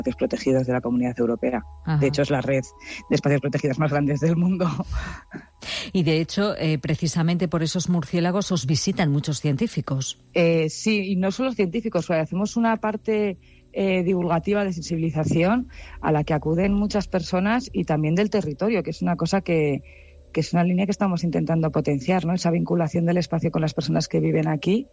espacios protegidos de la Comunidad Europea. Ajá. De hecho, es la red de espacios protegidos más grandes del mundo. Y de hecho, precisamente por esos murciélagos os visitan muchos científicos. Sí, y no solo científicos, hacemos una parte divulgativa de sensibilización a la que acuden muchas personas y también del territorio, que es una cosa que es una línea que estamos intentando potenciar, ¿no? Esa vinculación del espacio con las personas que viven aquí.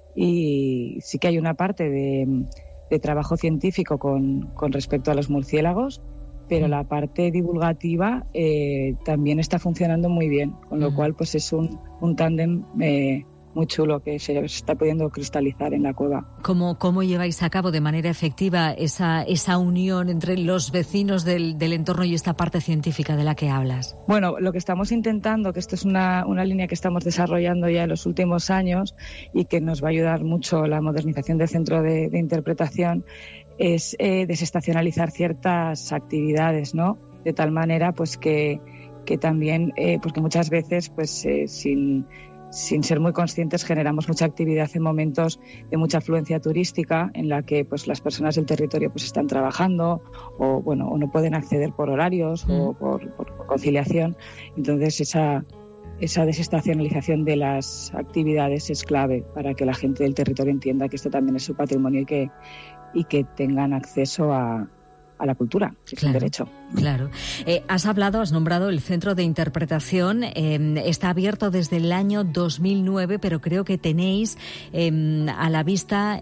Y sí que hay una parte de trabajo científico con respecto a los murciélagos, pero la parte divulgativa también está funcionando muy bien, con lo cual pues es un tándem muy chulo que se está pudiendo cristalizar en la cueva. ¿Cómo lleváis a cabo de manera efectiva esa unión entre los vecinos del entorno y esta parte científica de la que hablas? Bueno, lo que estamos intentando, que esto es una línea que estamos desarrollando ya en los últimos años y que nos va a ayudar mucho la modernización del centro de interpretación, es desestacionalizar ciertas actividades, ¿no? De tal manera pues que también, porque muchas veces pues sin ser muy conscientes generamos mucha actividad en momentos de mucha afluencia turística en la que pues las personas del territorio pues están trabajando o no pueden acceder por horarios o por conciliación. Entonces esa desestacionalización de las actividades es clave para que la gente del territorio entienda que esto también es su patrimonio y que tengan acceso a la cultura, que es un derecho. Claro. Has nombrado el Centro de Interpretación. Está abierto desde el año 2009, pero creo que tenéis a la vista,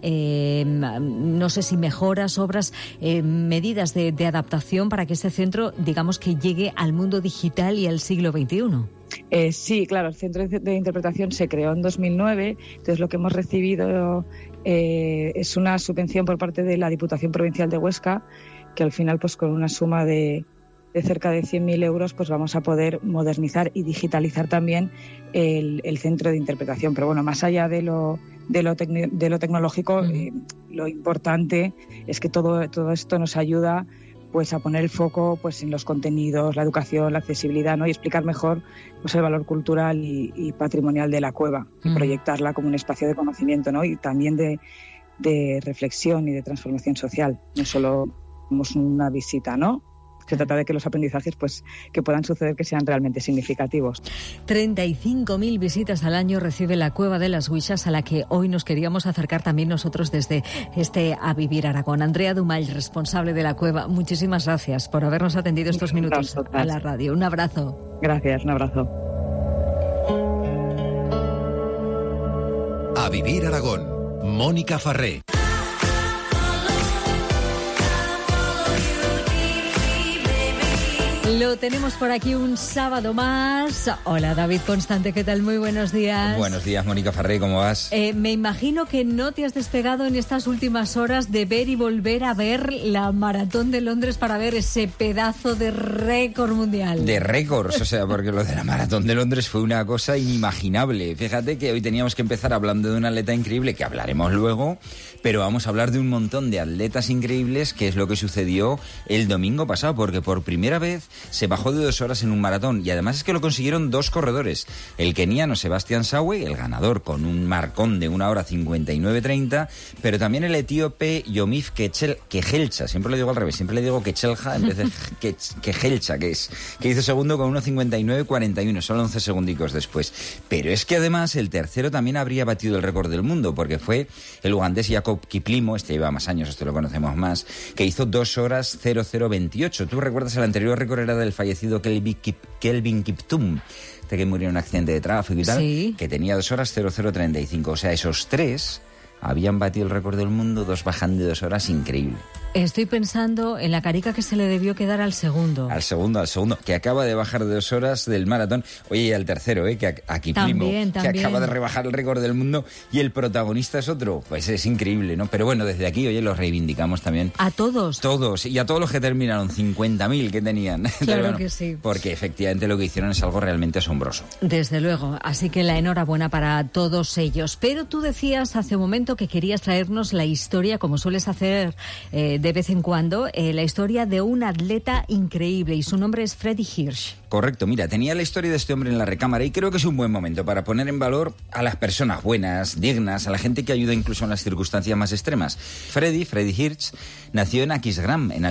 no sé si mejoras, obras, medidas de adaptación para que ese centro, digamos, que llegue al mundo digital y al siglo XXI. Sí, claro, el Centro de Interpretación se creó en 2009, entonces lo que hemos recibido es una subvención por parte de la Diputación Provincial de Huesca, que al final pues con una suma de cerca de 100.000 euros pues vamos a poder modernizar y digitalizar también el centro de interpretación. Pero bueno, más allá de lo tecnológico, lo importante es que todo esto nos ayuda pues a poner el foco pues en los contenidos, la educación, la accesibilidad, ¿no? Y explicar mejor pues el valor cultural y patrimonial de la cueva y proyectarla como un espacio de conocimiento, ¿no? Y también de reflexión y de transformación social, no solo una visita, ¿no? Se trata de que los aprendizajes pues que puedan suceder que sean realmente significativos. 35.000 visitas al año recibe la Cueva de las Huixas, a la que hoy nos queríamos acercar también nosotros desde A Vivir Aragón. Andrea Dumall, responsable de la cueva, muchísimas gracias por habernos atendido estos minutos a la radio. Un abrazo. Gracias, un abrazo. A Vivir Aragón, Mónica Farré. Lo tenemos por aquí un sábado más. Hola, David Constante, ¿qué tal? Muy buenos días. Buenos días, Mónica Farré, ¿cómo vas? Me imagino que no te has despegado en estas últimas horas de ver y volver a ver la Maratón de Londres para ver ese pedazo de récord mundial. De récords, o sea, porque lo de la Maratón de Londres fue una cosa inimaginable. Fíjate que hoy teníamos que empezar hablando de un atleta increíble, que hablaremos luego, pero vamos a hablar de un montón de atletas increíbles, que es lo que sucedió el domingo pasado, porque por primera vez se bajó de 2 horas en un maratón, y además es que lo consiguieron 2 corredores, el keniano Sebastian Sawe, el ganador con un marcón de 1 hora 59:30, pero también el etíope Yomif Kejelcha, siempre lo digo al revés, siempre le digo Kechelja en vez de Kejelcha, que hizo segundo con 1:59:41, solo 11 segundicos después. Pero es que además el tercero también habría batido el récord del mundo, porque fue el ugandés Jacob Kiplimo, este lleva más años, este lo conocemos más, que hizo 2 horas 00:28. ¿Tú recuerdas el anterior récord? Era del fallecido Kelvin Kiptum, que murió en un accidente de tráfico y tal, sí, que tenía 2 horas 00:35. O sea, esos 3 habían batido el récord del mundo, 2 bajan de 2 horas, increíble. Estoy pensando en la carica que se le debió quedar al segundo. Al segundo, que acaba de bajar de 2 horas del maratón. Oye, y al tercero, que aquí también, que acaba de rebajar el récord del mundo, y el protagonista es otro. Pues es increíble, ¿no? Pero bueno, desde aquí, oye, los reivindicamos también. ¿A todos? Todos, y a todos los que terminaron, 50.000 que tenían. Claro bueno, que sí. Porque efectivamente lo que hicieron es algo realmente asombroso. Desde luego, así que la enhorabuena para todos ellos. Pero tú decías hace un momento comentado que querías traernos la historia, como sueles hacer de vez en cuando, la historia de un atleta increíble, y su nombre es Freddy Hirsch. Correcto, mira, tenía la historia de este hombre en la recámara y creo que es un buen momento para poner en valor a las personas buenas, dignas, a la gente que ayuda incluso en las circunstancias más extremas. Freddy Hirsch nació en Aquisgrán, en